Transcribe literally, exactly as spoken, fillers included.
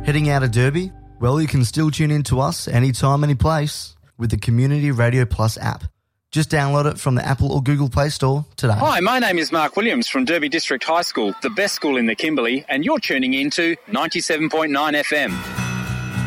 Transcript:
Heading out of Derby? Well, you can still tune in to us anytime, any place with the Community Radio Plus app. Just download it from the Apple or Google Play Store today. Hi, my name is Mark Williams from Derby District High School, the best school in the Kimberley, and you're tuning in to ninety-seven point nine F M.